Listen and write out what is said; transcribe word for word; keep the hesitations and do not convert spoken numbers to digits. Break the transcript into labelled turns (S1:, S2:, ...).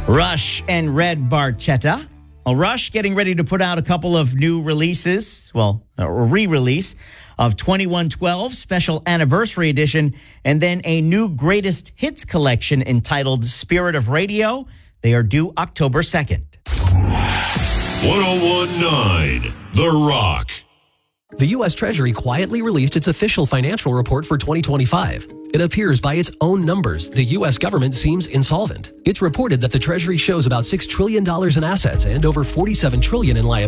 S1: Rush and Red Barchetta. Well, Rush getting ready to put out a couple of new releases, well, a re-release of twenty-one twelve Special Anniversary Edition, and then a new Greatest Hits collection entitled Spirit of Radio. They are due October second.
S2: one oh one point nine The Rock.
S3: The U S Treasury quietly released its official financial report for twenty twenty-five. It appears by its own numbers, the U S government seems insolvent. It's reported that the Treasury shows about six trillion dollars in assets and over forty-seven trillion dollars in liabilities.